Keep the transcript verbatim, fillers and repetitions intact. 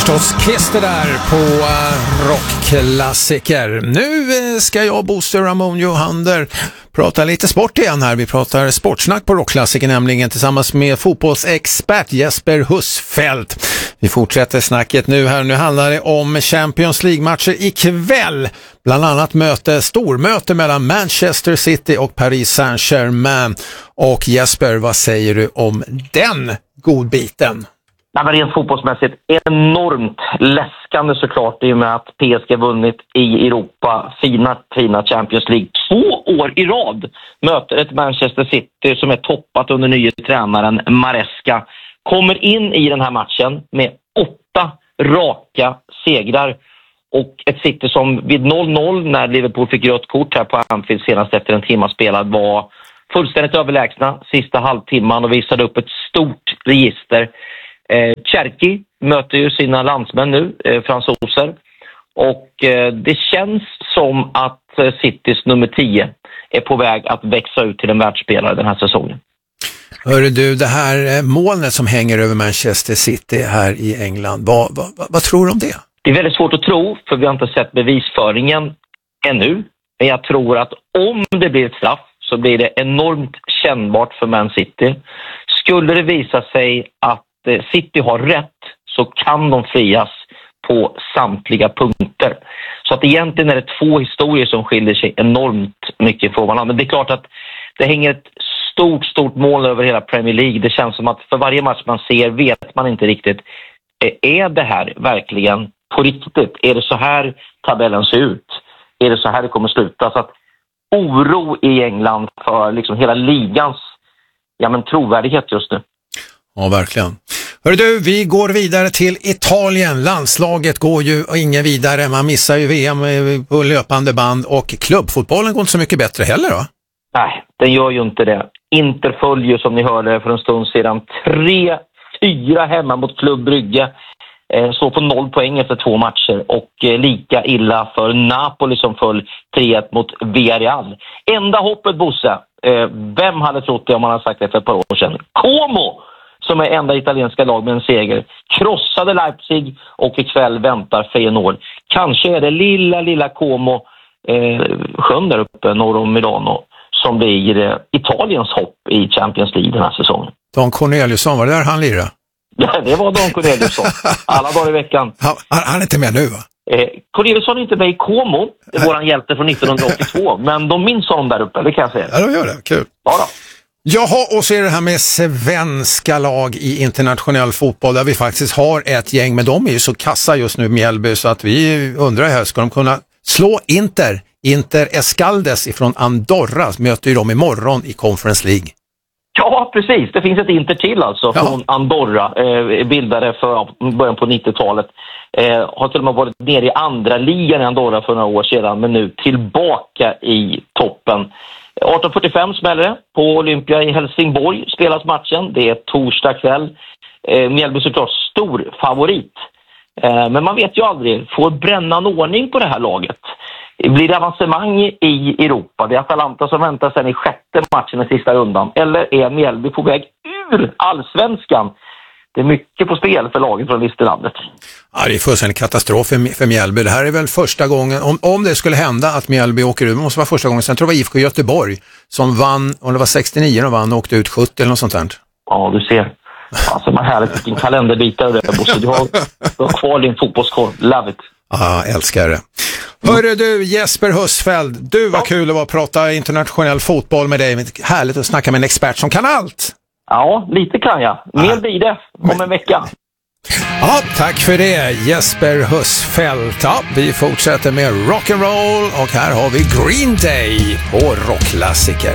förstås Kiss det där på uh, rockklassiker. Nu uh, ska jag, Bosse Ramon Johander, prata lite sport igen här. Vi pratar sportsnack på rockklassiker, nämligen tillsammans med fotbollsexpert Jesper Husfeldt. Vi fortsätter snacket nu här. Nu handlar det om Champions League-matcher ikväll. Bland annat möte, stormöte mellan Manchester City och Paris Saint-Germain. Och Jesper, vad säger du om den godbiten? Ja, men rent fotbollsmässigt enormt läskande såklart i och med att P S G vunnit i Europa fina, fina Champions League. Två år i rad möter ett Manchester City som är toppat under nya tränaren Maresca. Kommer in i den här matchen med åtta raka segrar. Och ett City som vid noll noll när Liverpool fick rött kort här på Anfield senast efter en timme spelad var fullständigt överlägsna sista halvtimman och visade upp ett stort register. Eh, Cherki möter ju sina landsmän nu, eh, fransoser. Och eh, det känns som att eh, Citys nummer tio är på väg att växa ut till en världsspelare den här säsongen. Hörru du, det här molnet som hänger över Manchester City här i England, vad, vad, vad, vad tror du om det? Det är väldigt svårt att tro, för vi har inte sett bevisföringen ännu. Men jag tror att om det blir ett straff så blir det enormt kännbart för Man City. Skulle det visa sig att City har rätt så kan de frias på samtliga punkter. Så att egentligen är det två historier som skiljer sig enormt mycket från varandra. Men det är klart att det hänger ett stort, stort mål över hela Premier League. Det känns som att för varje match man ser vet man inte riktigt, är det här verkligen på riktigt? Är det så här tabellen ser ut? Är det så här det kommer sluta? Så att oro i England för liksom hela ligans ja, men trovärdighet just nu. Ja, verkligen. Hörru du, vi går vidare till Italien. Landslaget går ju ingen vidare. Man missar ju V M på löpande band och klubbfotbollen går inte så mycket bättre heller då? Nej, den gör ju inte det. Inter följer som ni hörde för en stund sedan tre fyra hemma mot Club Brygge. Så på noll poäng efter två matcher och lika illa för Napoli som föll tre ett mot Villarreal. Enda hoppet, Bosse, vem hade trott det om man hade sagt det för ett par år sedan? Como, som är enda italienska lag med en seger, krossade Leipzig och ikväll väntar Feyenoord. Kanske är det lilla, lilla Como, eh, sjön där uppe norr om Milano, som blir eh, Italiens hopp i Champions League den här säsongen. Don Corneliusson, var det där han lirade? Ja, det var Don Corneliusson. Alla dagar i veckan. Han, han är inte med nu, va? Eh, Corneliusson är inte med i Como, våran hjälte från nittonhundraåttiotvå, men de minns honom där uppe, det kan jag säga. Ja, de gör det. Kul. Ja då. Jaha, och så är det här med svenska lag i internationell fotboll där vi faktiskt har ett gäng, men de är ju så kassa just nu, Mjällby, så att vi undrar här, ska de kunna slå Inter? Inter Escaldes ifrån Andorra möter ju dem imorgon i Conference League. Ja, precis. Det finns ett Inter till alltså ja. Från Andorra, eh, bildade för början på nittiotalet. Eh, har till och med varit nere i andra ligan i Andorra för några år sedan, men nu tillbaka i toppen. arton fyrtiofem smäller det på Olympia i Helsingborg, spelas matchen. Det är torsdag kväll. Eh, Mjällby såklart stor favorit. Eh, men man vet ju aldrig, får bränna en ordning på det här laget. Blir det avancemang i Europa? Det är Atalanta som väntar sen i sjätte matchen i sista rundan. Eller är Mjällby på väg ur allsvenskan? Det är mycket på spel för laget från Listerlandet. Ja, det är fullständigt katastrof för, för Mjällby. Det här är väl första gången, om, om det skulle hända att Mjällby åker ut, det måste vara första gången. Sen tror jag det var I F K Göteborg som vann, om det var sextionio och vann och åkte ut sjuttio eller något sånt här. Ja, du ser. Alltså man härligt vilken kalenderbitare det är, Bosse. Du har, du har kvar din fotbollskår. Love it. Ja, älskar det. Hörru du, Jesper Husfeldt, du var ja. Kul att vara prata internationell fotboll med dig. Härligt att snacka med en expert som kan allt. Ja, lite kan jag. Mer blir det om en vecka. Ja, tack för det, Jesper Husfeldt. Ja, vi fortsätter med rock'n'roll och här har vi Green Day på rockklassiker.